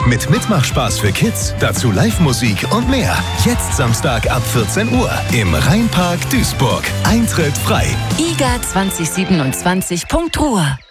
Mit Mitmachspaß für Kids, dazu Live-Musik und mehr. Jetzt Samstag ab 14 Uhr im Rheinpark Duisburg. Eintritt frei. IGA 2027.Ruhr